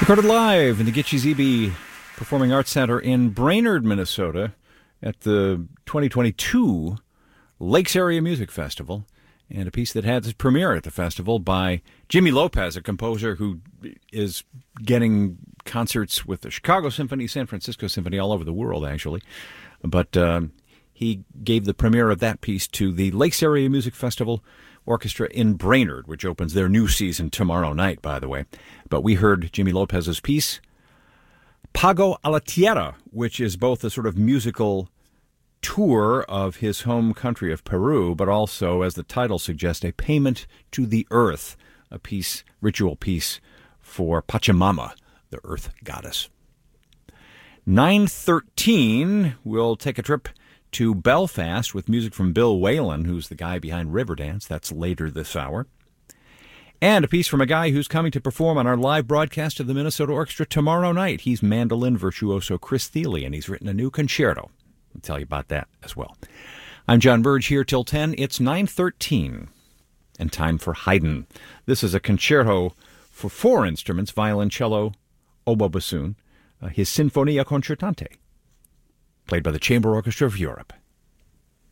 Recorded live in the Gitche Zebe Performing Arts Center in Brainerd, Minnesota at the 2022 Lakes Area Music Festival, and a piece that had its premiere at the festival by Jimmy Lopez, a composer who is getting concerts with the Chicago Symphony, San Francisco Symphony, all over the world, actually. But he gave the premiere of that piece to the Lakes Area Music Festival Orchestra in Brainerd, which opens their new season tomorrow night, by the way. But we heard Jimmy Lopez's piece, Pago a la Tierra, which is both a sort of musical tour of his home country of Peru, but also, as the title suggests, a payment to the earth, a piece, ritual piece for Pachamama, the earth goddess. 9:13, we'll take a trip to Belfast with music from Bill Whalen, who's the guy behind Riverdance. That's later this hour. And a piece from a guy who's coming to perform on our live broadcast of the Minnesota Orchestra tomorrow night. He's mandolin virtuoso Chris Thile, and he's written a new concerto. I'll tell you about that as well. I'm John Burge here till 10. It's 9:13 and time for Haydn. This is a concerto for 4 instruments, violin, cello, oboe, bassoon, his Sinfonia Concertante, played by the Chamber Orchestra of Europe.